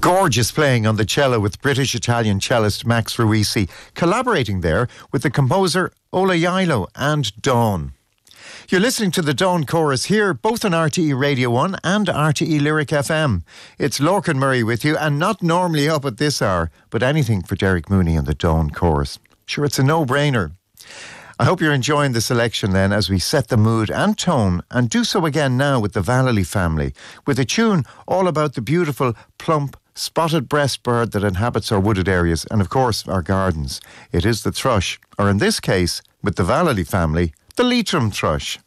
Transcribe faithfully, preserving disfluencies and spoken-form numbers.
Gorgeous playing on the cello with British-Italian cellist Max Ruisi, collaborating there with the composer Ola Yailo and Dawn. You're listening to the Dawn Chorus here, both on R T E Radio one and R T E Lyric F M. It's Lorcan Murray with you, and not normally up at this hour, but anything for Derek Mooney and the Dawn Chorus. Sure, it's a no-brainer. I hope you're enjoying the selection then as we set the mood and tone, and do so again now with the Vallely family, with a tune all about the beautiful, plump, spotted breast bird that inhabits our wooded areas and, of course, our gardens. It is the thrush, or in this case, with the Vallely family, the Leitrim thrush.